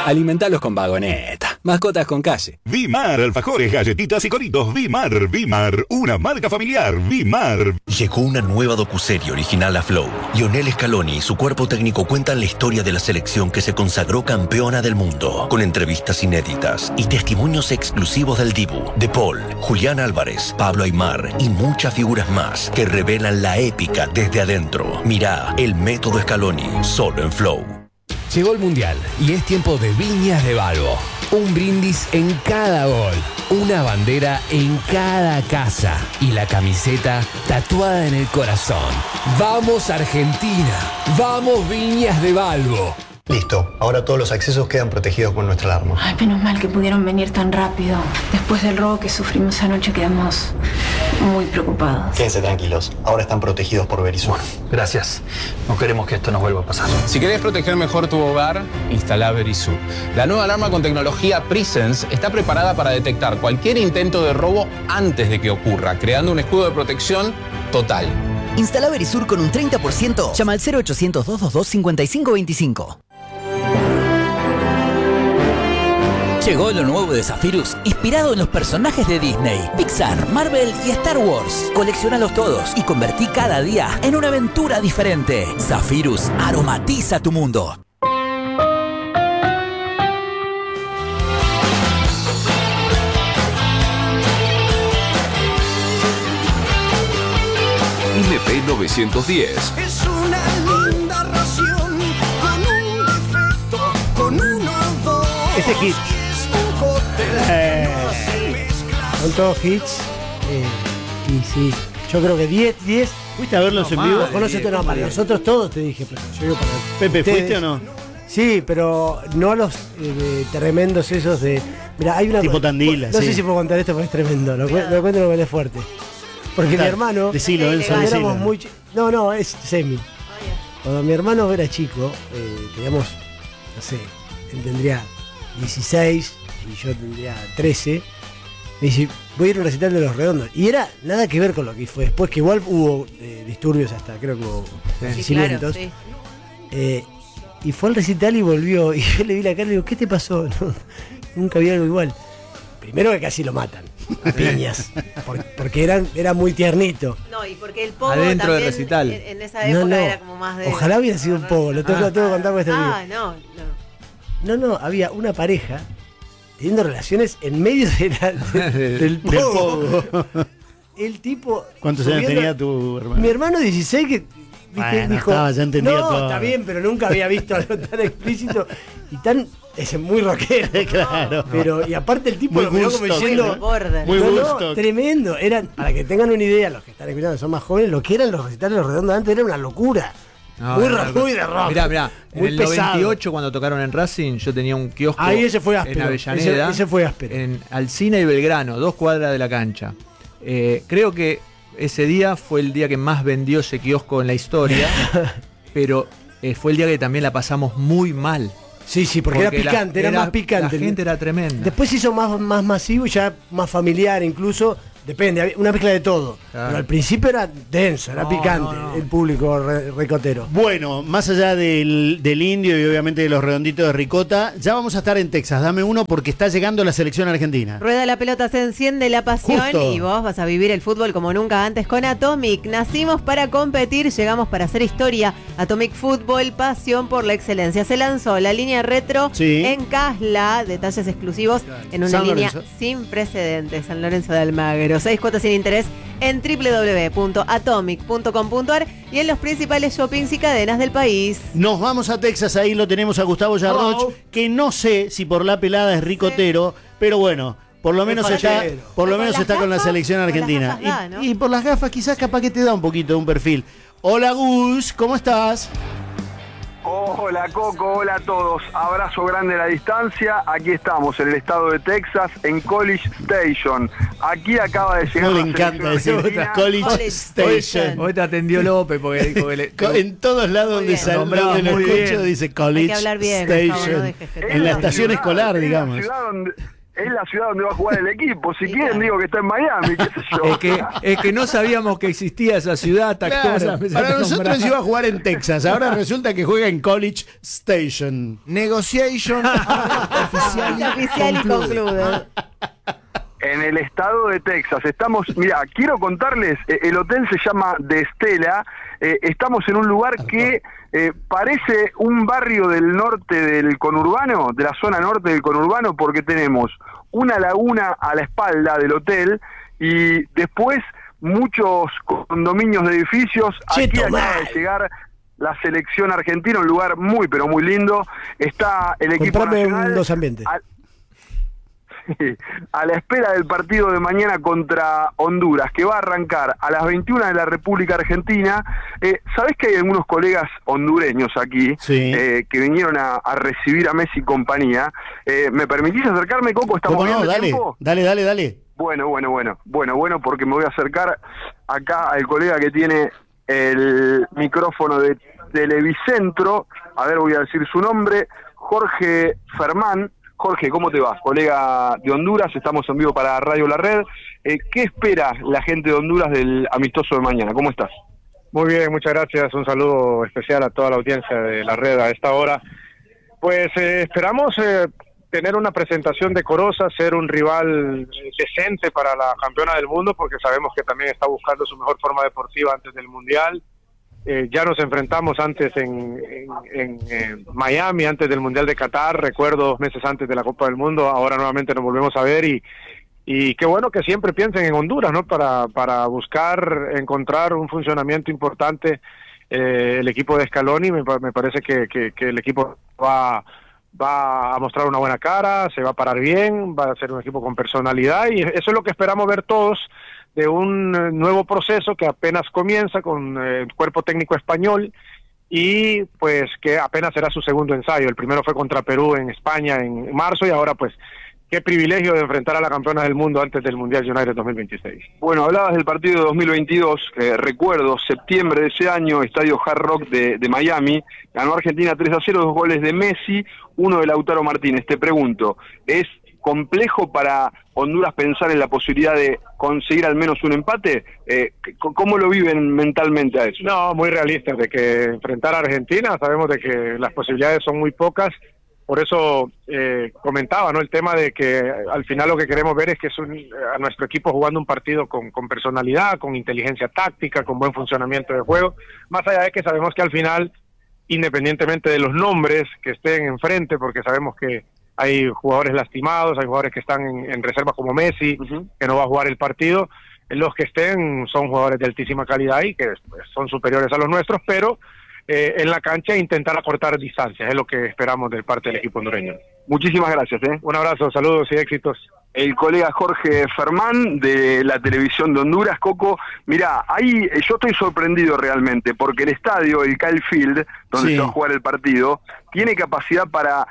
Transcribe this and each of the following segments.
Alimentalos con Vagoneta. Mascotas con calle. Vimar, alfajores, galletitas y coritos. Vimar, una marca familiar. Vimar. Llegó una nueva docuserie original a Flow. Lionel Scaloni y su cuerpo técnico cuentan la historia de la selección que se consagró campeona del mundo, con entrevistas inéditas y testimonios exclusivos del Dibu, De Paul, Julián Álvarez, Pablo Aimar y muchas figuras más que revelan la épica desde adentro. Mirá El Método Scaloni, solo en Flow. Llegó el Mundial y es tiempo de Viñas de Balbo. Un brindis en cada gol, una bandera en cada casa y la camiseta tatuada en el corazón. ¡Vamos Argentina! ¡Vamos Viñas de Balbo! Listo, ahora todos los accesos quedan protegidos con nuestra alarma. Ay, menos mal que pudieron venir tan rápido. Después del robo que sufrimos anoche quedamos muy preocupados. Quédense tranquilos, ahora están protegidos por Verisur. Gracias, no queremos que esto nos vuelva a pasar. Si querés proteger mejor tu hogar, instalá Verisur. La nueva alarma con tecnología Presence está preparada para detectar cualquier intento de robo antes de que ocurra, creando un escudo de protección total. Instala Verisur con un 30%. Llama al 0800-222-5525. Llegó lo nuevo de Zephyrus, inspirado en los personajes de Disney, Pixar, Marvel y Star Wars. Colecciónalos todos y convertí cada día en una aventura diferente. Zephyrus aromatiza tu mundo. LP 910. Es una linda ración con un defecto, con uno o dos. Este hit. Son todos hits. Y sí, yo creo que 10. ¿Fuiste a verlos en vivo? Conoces tú, no, para nosotros todos te dije, pero yo digo para Pepe, ustedes. ¿fuiste o no? Sí, pero no a los tremendos esos de. Mira, hay una. Tipo Tandila. No sé si puedo contar esto porque es tremendo. Lo cuento porque es fuerte. Porque mi hermano. Decilo, Enzo, decilo. Muy no, es semi. Cuando mi hermano era chico, teníamos, no sé, él tendría 16 y yo tendría 13. Me dice, voy a ir a un recital de Los Redondos. Y era nada que ver con lo que fue después, que igual hubo disturbios hasta, creo que hubo asesinatos. Sí, claro, Y fue al recital y volvió. Y yo le vi la cara y le digo, ¿qué te pasó? No, nunca vi algo igual. Primero que casi lo matan, a piñas. Porque era muy tiernito. No, y porque el pogo adentro también del recital. En esa época era como más de... Ojalá hubiera sido un pogo, lo tengo que contar con este video. No, había una pareja teniendo relaciones en medio del pogo. El tipo... ¿Cuántos años tenía tu hermano? Mi hermano 16 que... Bueno, dijo, ya entendía todo. Está bien, pero nunca había visto algo tan explícito y tan... Es muy rockero. Claro. Pero, y aparte el tipo muy lo miró como diciendo... Muy tremendo. Eran, para que tengan una idea, los que están escuchando son más jóvenes, lo que eran los recitales de Los Redondos antes era una locura. Muy de rock. Mirá, en el pesado. 98 cuando tocaron en Racing, yo tenía un kiosco ahí ese fue áspero, en Avellaneda. Ese fue áspero. En Alsina y Belgrano, 2 cuadras de la cancha. Creo que ese día fue el día que más vendió ese kiosco en la historia, pero fue el día que también la pasamos muy mal. Sí, porque era picante, era más picante. La gente era tremenda. Después se hizo más masivo y ya más familiar incluso. Depende, una mezcla de todo. Claro. Pero al principio era denso, era picante el público ricotero. Bueno, más allá del indio y obviamente de los redonditos de ricota, ya vamos a estar en Texas. Dame uno porque está llegando la selección argentina. Rueda la pelota, se enciende la pasión. Justo. Y vos vas a vivir el fútbol como nunca antes con Atomic. Nacimos para competir, llegamos para hacer historia. Atomic Fútbol, pasión por la excelencia. Se lanzó la línea retro en Casla, detalles exclusivos en una línea sin precedentes. San Lorenzo de Almagro. 6 cuotas sin interés en www.atomic.com.ar y en los principales shoppings y cadenas del país. Nos vamos a Texas, ahí lo tenemos a Gustavo Yarroch, que no sé si por la pelada es ricotero, pero bueno, por lo menos está con la selección argentina. Y por las gafas quizás capaz que te da un poquito de un perfil. Hola Gus, ¿cómo estás? Hola Coco, hola a todos. Abrazo grande a la distancia. Aquí estamos en el estado de Texas, en College Station. Aquí acaba de llegar. No le encanta decir College Station. Hoy te atendió López porque dijo que en todos lados donde lo escucho dice College Station. En la estación escolar, digamos. es la ciudad donde va a jugar el equipo. Si quieren, digo que está en Miami, qué sé yo. Es que no sabíamos que existía esa ciudad hasta Claro, para nosotros iba a jugar en Texas, ahora resulta que juega en College Station. Negotiation oficial y conclude. En el estado de Texas. Estamos, mira, quiero contarles, el hotel se llama The Stella. Estamos en un lugar que parece un barrio del norte del conurbano, de la zona norte del conurbano, porque tenemos una laguna a la espalda del hotel y después muchos condominios de edificios. Aquí acaba de llegar la selección argentina, un lugar muy pero muy lindo. Está el equipo nacional dos ambientes. A la espera del partido de mañana contra Honduras, que va a arrancar a las 21 de la República Argentina. ¿Sabés que hay algunos colegas hondureños aquí que vinieron a recibir a Messi y compañía? ¿Me permitís acercarme, Coco? ¿Estamos bien de tiempo? Dale. Bueno, porque me voy a acercar acá al colega que tiene el micrófono de Televicentro. A ver, voy a decir su nombre, Jorge Fermán. Jorge, ¿cómo te va? Colega de Honduras, estamos en vivo para Radio La Red. ¿Qué espera la gente de Honduras del amistoso de mañana? ¿Cómo estás? Muy bien, muchas gracias. Un saludo especial a toda la audiencia de La Red a esta hora. Pues esperamos tener una presentación decorosa, ser un rival decente para la campeona del mundo, porque sabemos que también está buscando su mejor forma deportiva antes del Mundial. Ya nos enfrentamos antes en Miami, antes del Mundial de Qatar, recuerdo 2 meses antes de la Copa del Mundo. Ahora nuevamente nos volvemos a ver y qué bueno que siempre piensen en Honduras, ¿no? Para buscar encontrar un funcionamiento importante. El equipo de Scaloni, me parece que el equipo va a mostrar una buena cara, se va a parar bien, va a ser un equipo con personalidad y eso es lo que esperamos ver todos de un nuevo proceso que apenas comienza con el cuerpo técnico español y pues que apenas será su segundo ensayo. El primero fue contra Perú en España en marzo y ahora pues qué privilegio de enfrentar a la campeona del mundo antes del Mundial United 2026. Bueno, hablabas del partido de 2022, recuerdo, septiembre de ese año, Estadio Hard Rock de Miami, ganó Argentina 3-0, 2 goles de Messi, 1 de Lautaro Martínez. Te pregunto, ¿es complejo para Honduras pensar en la posibilidad de conseguir al menos un empate? ¿Cómo lo viven mentalmente a eso? No, muy realistas, de que enfrentar a Argentina, sabemos de que las posibilidades son muy pocas, por eso comentaba, ¿no? El tema de que al final lo que queremos ver es que es a nuestro equipo jugando un partido con personalidad, con inteligencia táctica, con buen funcionamiento de juego, más allá de que sabemos que al final, independientemente de los nombres que estén enfrente, porque sabemos que hay jugadores lastimados, hay jugadores que están en reserva como Messi, que no va a jugar el partido. Los que estén son jugadores de altísima calidad y que pues, son superiores a los nuestros, pero en la cancha intentar acortar distancias, es lo que esperamos del parte del equipo hondureño. Muchísimas gracias. Un abrazo, saludos y éxitos. El colega Jorge Fermán de la televisión de Honduras. Coco, mirá, ahí yo estoy sorprendido realmente, porque el estadio, el Kyle Field, donde se va a jugar el partido, tiene capacidad para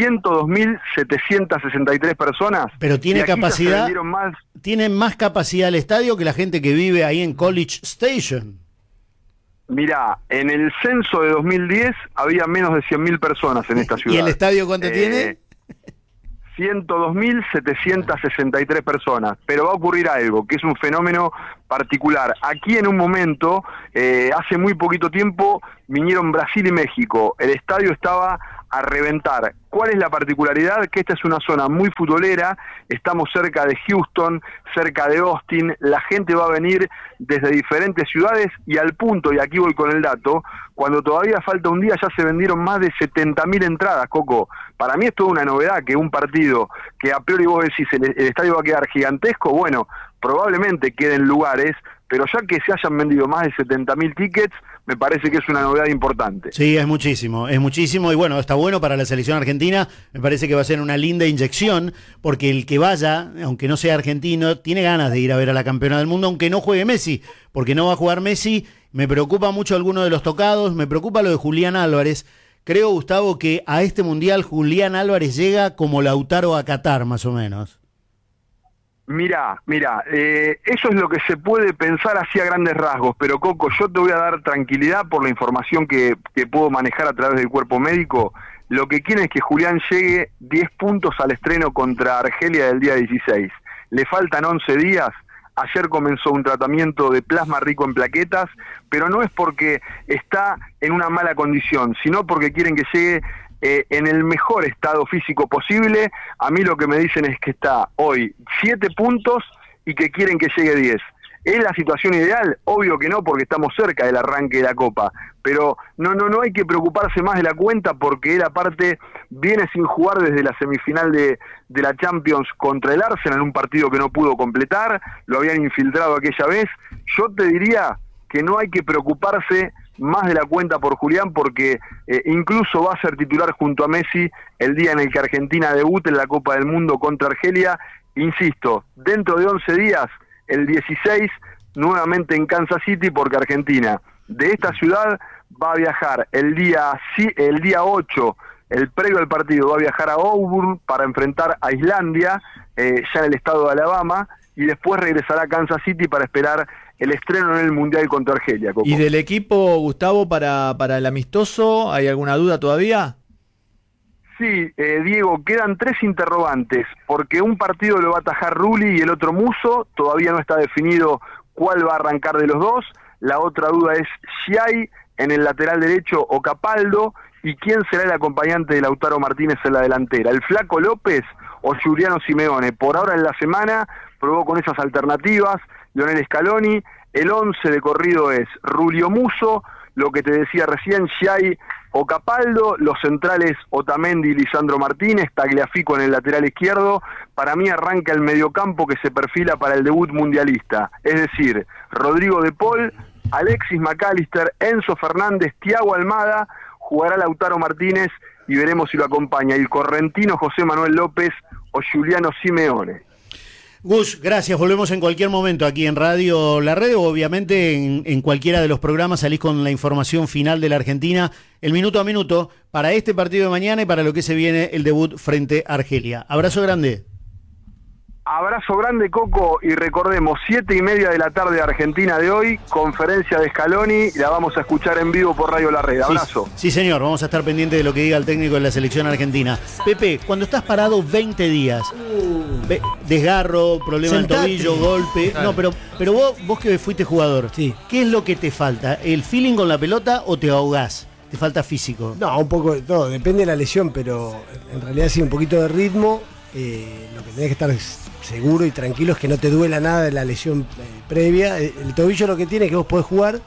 102.763 personas. Pero tiene capacidad, tiene más capacidad el estadio que la gente que vive ahí en College Station. Mirá, en el censo de 2010 había menos de 100.000 personas en esta ciudad. ¿Y el estadio cuánto tiene? 102.763 personas, pero va a ocurrir algo, que es un fenómeno particular. Aquí en un momento, hace muy poquito tiempo, vinieron Brasil y México, el estadio estaba a reventar. ¿Cuál es la particularidad? Que esta es una zona muy futbolera, estamos cerca de Houston, cerca de Austin, la gente va a venir desde diferentes ciudades y al punto, y aquí voy con el dato, cuando todavía falta un día ya se vendieron más de 70.000 entradas, Coco. Para mí es toda una novedad que un partido que a priori vos decís el estadio va a quedar gigantesco, bueno, probablemente queden lugares, pero ya que se hayan vendido más de 70.000 tickets, me parece que es una novedad importante. Sí, es muchísimo, y bueno, está bueno para la selección argentina, me parece que va a ser una linda inyección, porque el que vaya, aunque no sea argentino, tiene ganas de ir a ver a la campeona del mundo, aunque no juegue Messi, porque no va a jugar Messi. Me preocupa mucho alguno de los tocados, me preocupa lo de Julián Álvarez. Creo, Gustavo, que a este Mundial Julián Álvarez llega como Lautaro a Qatar, más o menos. Mirá, eso es lo que se puede pensar así a grandes rasgos, pero Coco, yo te voy a dar tranquilidad por la información que puedo manejar a través del cuerpo médico. lo que quieren es que Julián llegue 10 puntos al estreno contra Argelia del día 16. Le faltan 11 días. Ayer comenzó un tratamiento de plasma rico en plaquetas, pero no es porque está en una mala condición, sino porque quieren que llegue en el mejor estado físico posible. A mí lo que me dicen es que está hoy 7 puntos y que quieren que llegue 10. ¿Es la situación ideal? Obvio que no, porque estamos cerca del arranque de la Copa, pero no hay que preocuparse más de la cuenta, porque él aparte viene sin jugar desde la semifinal de la Champions contra el Arsenal, en un partido que no pudo completar, lo habían infiltrado aquella vez. Yo te diría que no hay que preocuparse más de la cuenta por Julián, porque incluso va a ser titular junto a Messi el día en el que Argentina debute en la Copa del Mundo contra Argelia. Insisto, dentro de 11 días, el 16, nuevamente en Kansas City, porque Argentina de esta ciudad va a viajar el día 8, el previo al partido, va a viajar a Auburn para enfrentar a Islandia, ya en el estado de Alabama, y después regresará a Kansas City para esperar el estreno en el Mundial contra Argelia. Coco. ¿Y del equipo, Gustavo, para el amistoso, hay alguna duda todavía? Sí, Diego, quedan 3 interrogantes, porque un partido lo va a atajar Rulli y el otro Musso, todavía no está definido cuál va a arrancar de los dos. La otra duda es Schiai en el lateral derecho o Capaldo, y quién será el acompañante de Lautaro Martínez en la delantera, el Flaco López o Giuliano Simeone. Por ahora en la semana probó con esas alternativas Lionel Scaloni. El 11 de corrido es Rulli o Musso, lo que te decía recién, Schiai o Capaldo, los centrales Otamendi y Lisandro Martínez, Tagliafico en el lateral izquierdo. Para mí arranca el mediocampo que se perfila para el debut mundialista, es decir, Rodrigo de Paul, Alexis McAllister, Enzo Fernández, Thiago Almada, jugará Lautaro Martínez y veremos si lo acompaña el correntino José Manuel López o Giuliano Simeone. Gus, gracias. Volvemos en cualquier momento aquí en Radio La Red, o obviamente en cualquiera de los programas salís con la información final de la Argentina, el minuto a minuto, para este partido de mañana y para lo que se viene el debut frente a Argelia. Abrazo grande. Abrazo grande, Coco, y recordemos, 7:30 de la tarde Argentina de hoy, conferencia de Scaloni, la vamos a escuchar en vivo por Radio La Red. Abrazo. Sí, señor, vamos a estar pendientes de lo que diga el técnico de la selección argentina. Pepe, cuando estás parado 20 días, desgarro, problema del tobillo, golpe, no, pero vos que fuiste jugador, ¿qué es lo que te falta? ¿El feeling con la pelota o te ahogás? ¿Te falta físico? No, un poco de todo, depende de la lesión, pero en realidad sí, un poquito de ritmo. Lo que tenés que estar seguro y tranquilo es que no te duela nada de la lesión previa. El tobillo lo que tiene es que vos podés jugar,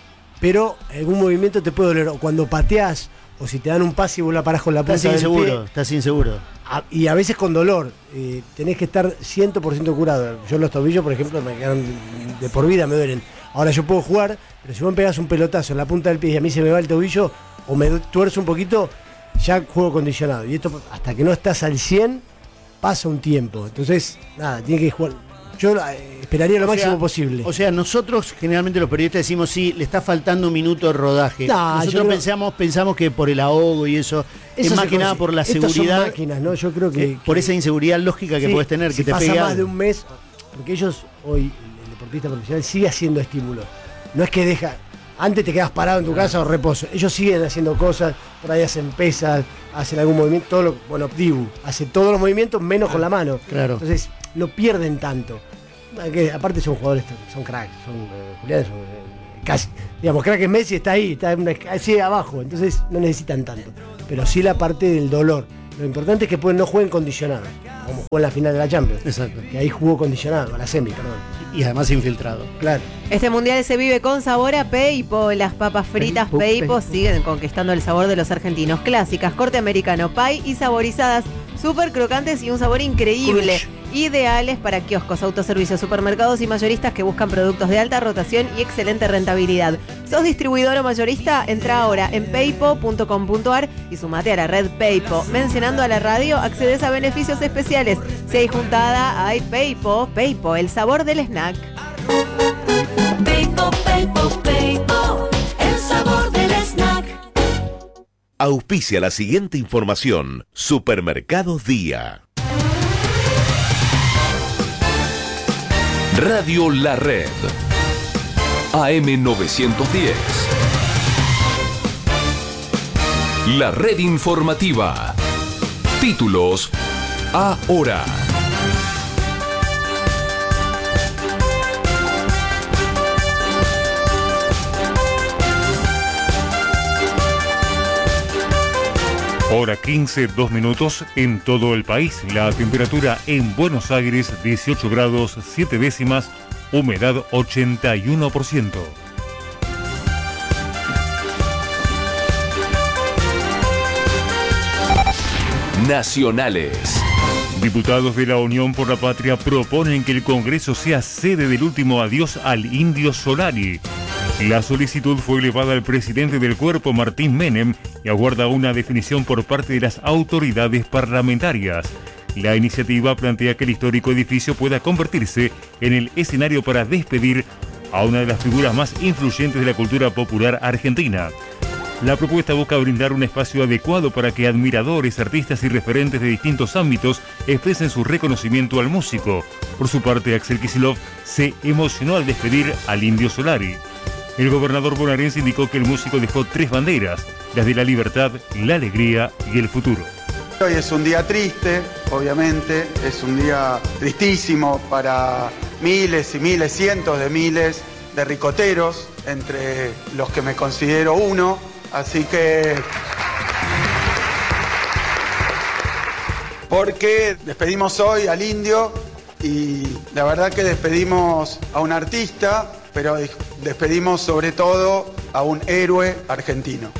pero algún movimiento te puede doler. O cuando pateás, o si te dan un pase y vos la parás con la punta del pie. Estás inseguro. Y a veces con dolor. Tenés que estar 100% curado. Yo los tobillos, por ejemplo, me quedan de por vida, me duelen. Ahora yo puedo jugar, pero si vos me pegás un pelotazo en la punta del pie y a mí se me va el tobillo, o me tuerzo un poquito, ya juego condicionado. Y esto, hasta que no estás al 100%, pasa un tiempo. Entonces, nada, tiene que jugar. Yo esperaría lo máximo posible. O sea, nosotros generalmente los periodistas decimos, sí, le está faltando un minuto de rodaje. No, nosotros pensamos que por el ahogo y eso es más que nada por la seguridad. Son máquinas, ¿no? Yo creo que por esa inseguridad lógica que puedes tener, si que te pasa pega más de un mes, porque ellos hoy, el deportista profesional sigue haciendo estímulo. No es que deja. Antes te quedas parado en tu casa o reposo. Ellos siguen haciendo cosas, por ahí hacen pesas, hacen algún movimiento, Dibu hace todos los movimientos menos con la mano. Claro. Entonces no pierden tanto. Aparte son jugadores, son cracks, Julián son casi, digamos, crack es Messi, está ahí, está así abajo, entonces no necesitan tanto. Pero sí la parte del dolor. Lo importante es que no jueguen condicionado, como jugó en la final de la Champions. Exacto. Que ahí jugó condicionado, a la semi, perdón. Y además infiltrado. Claro. Este mundial se vive con sabor a Peipo. Las papas fritas Peipo siguen conquistando el sabor de los argentinos. Clásicas, corte americano, pie y saborizadas, súper crocantes y un sabor increíble. Ideales para kioscos, autoservicios, supermercados y mayoristas que buscan productos de alta rotación y excelente rentabilidad. ¿Sos distribuidor o mayorista? Entra ahora en peipo.com.ar y sumate a la red Peipo. Mencionando a la radio, accedes a beneficios especiales. Si hay juntada, hay Peipo. Peipo, el sabor del snack. Peipo, Peipo, Peipo, el sabor del snack. Auspicia la siguiente información. Supermercados Día. Radio La Red. AM 910. La red informativa. Títulos ahora. Hora 15, 2 minutos en todo el país. La temperatura en Buenos Aires 18 grados 7 décimas, humedad 81%. Nacionales. Diputados de la Unión por la Patria proponen que el Congreso sea sede del último adiós al Indio Solari. La solicitud fue elevada al presidente del cuerpo, Martín Menem, y aguarda una definición por parte de las autoridades parlamentarias. La iniciativa plantea que el histórico edificio pueda convertirse en el escenario para despedir a una de las figuras más influyentes de la cultura popular argentina. La propuesta busca brindar un espacio adecuado para que admiradores, artistas y referentes de distintos ámbitos expresen su reconocimiento al músico. Por su parte, Axel Kicillof se emocionó al despedir al Indio Solari. El gobernador bonaerense indicó que el músico dejó 3 banderas, las de la libertad, la alegría y el futuro. Hoy es un día triste, obviamente, es un día tristísimo para miles y miles, cientos de miles de ricoteros, entre los que me considero uno, así que... Porque despedimos hoy al Indio y la verdad que despedimos a un artista, pero despedimos sobre todo a un héroe argentino.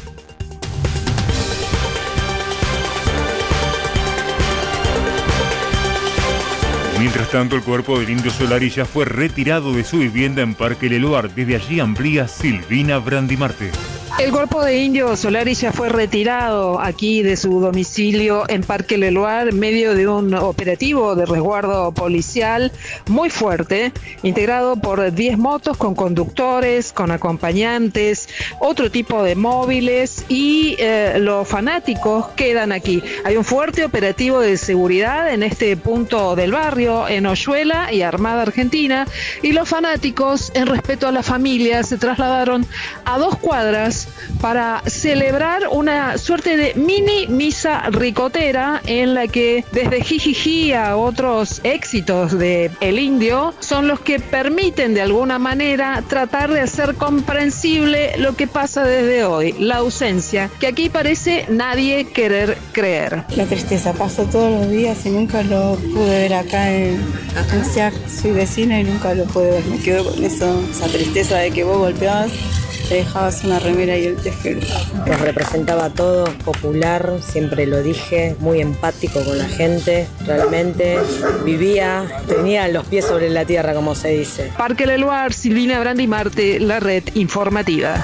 Mientras tanto, el cuerpo del Indio Solari ya fue retirado de su vivienda en Parque Leloir. Desde allí amplía Silvina Brandimarte. El cuerpo de Indio Solari ya fue retirado aquí de su domicilio en Parque Leloir en medio de un operativo de resguardo policial muy fuerte, integrado por 10 motos con conductores, con acompañantes, otro tipo de móviles y los fanáticos quedan aquí. Hay un fuerte operativo de seguridad en este punto del barrio, en Oyuela y Armada Argentina, y los fanáticos, en respeto a la familia, se trasladaron a 2 cuadras para celebrar una suerte de mini misa ricotera en la que desde Jijiji a otros éxitos de El Indio son los que permiten de alguna manera tratar de hacer comprensible lo que pasa desde hoy, la ausencia, que aquí parece nadie querer creer. La tristeza pasó todos los días y nunca lo pude ver acá en SEAC. Soy vecina y nunca lo pude ver, me quedo con eso, esa tristeza de que vos golpeabas, te dejabas una remera y el tejero. Nos representaba todo, popular, siempre lo dije, muy empático con la gente, realmente vivía, tenía los pies sobre la tierra, como se dice. Parque Leloir, Silvina Brandimarte, la red informativa.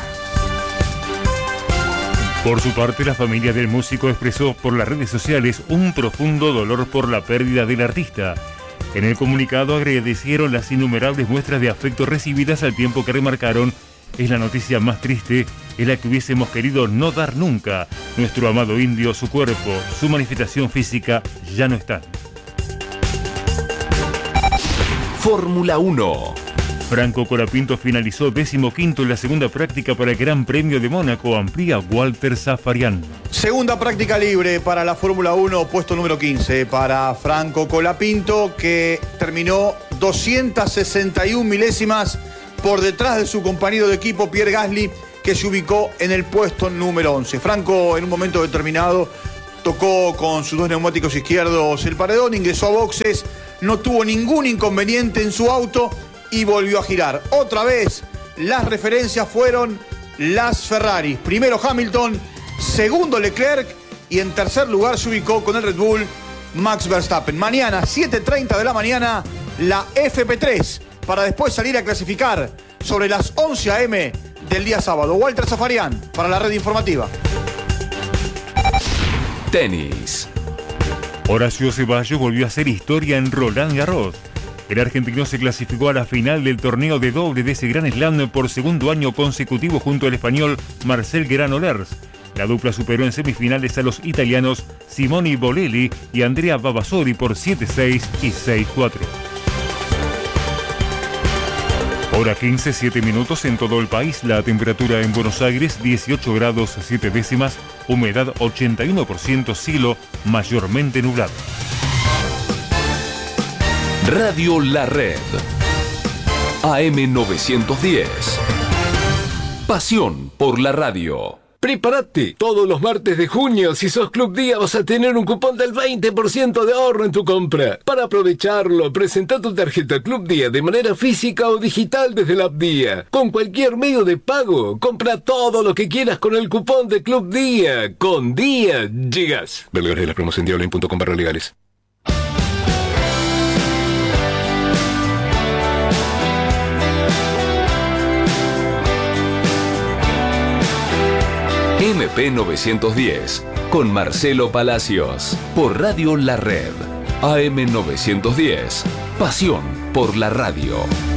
Por su parte, la familia del músico expresó por las redes sociales un profundo dolor por la pérdida del artista. En el comunicado agradecieron las innumerables muestras de afecto recibidas, al tiempo que remarcaron: es la noticia más triste, es la que hubiésemos querido no dar nunca. Nuestro amado Indio, su cuerpo, su manifestación física ya no están. Fórmula 1. Franco Colapinto finalizó 15º en la segunda práctica para el Gran Premio de Mónaco. Amplía Walter Zafarian. Segunda práctica libre para la Fórmula 1, puesto número 15 para Franco Colapinto, que terminó 261 milésimas por detrás de su compañero de equipo Pierre Gasly, que se ubicó en el puesto número 11. Franco, en un momento determinado, tocó con sus 2 neumáticos izquierdos el paredón, ingresó a boxes, no tuvo ningún inconveniente en su auto y volvió a girar. Otra vez, las referencias fueron las Ferraris. Primero Hamilton, segundo Leclerc y en tercer lugar se ubicó con el Red Bull Max Verstappen. Mañana, 7:30 de la mañana, la FP3, para después salir a clasificar sobre las 11 a.m. del día sábado. Walter Zafarian, para la red informativa. Tenis. Horacio Ceballos volvió a hacer historia en Roland Garros. El argentino se clasificó a la final del torneo de doble de ese Grand Slam por segundo año consecutivo junto al español Marcel Granollers. La dupla superó en semifinales a los italianos Simone Bolelli y Andrea Vavasori por 7-6 y 6-4. Hora 15, 7 minutos en todo el país. La temperatura en Buenos Aires 18 grados 7 décimas, humedad 81%, cielo mayormente nublado. Radio La Red. AM 910. Pasión por la radio. Prepárate, todos los martes de junio, si sos Club Día vas a tener un cupón del 20% de ahorro en tu compra. Para aprovecharlo, presenta tu tarjeta Club Día de manera física o digital desde la app Día. Con cualquier medio de pago, compra todo lo que quieras con el cupón de Club Día. Con Día llegas. Ver de la promoción diablo.com/legales. MP 910 con Marcelo Palacios por Radio La Red. AM 910. Pasión por la radio.